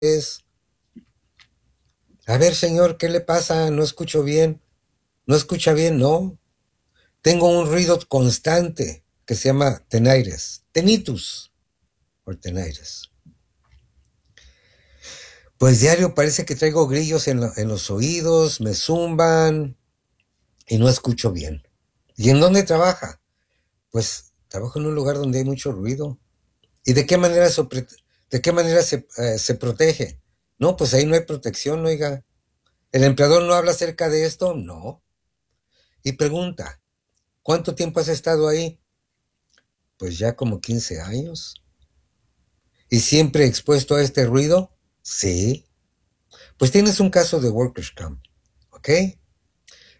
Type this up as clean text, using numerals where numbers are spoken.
es, a ver, señor, ¿qué le pasa? No escucho bien. ¿No escucha bien? No. Tengo un ruido constante que se llama tenaires, tinnitus o tenaires. Pues diario parece que traigo grillos en los oídos, me zumban y no escucho bien. ¿Y en dónde trabaja? Pues trabajo en un lugar donde hay mucho ruido. ¿Y de qué manera se protege? No, pues ahí no hay protección, oiga. ¿El empleador no habla acerca de esto? No. Y pregunta, ¿cuánto tiempo has estado ahí? Pues ya como 15 años. ¿Y siempre expuesto a este ruido? Sí. Pues tienes un caso de Workers' Comp, ¿ok?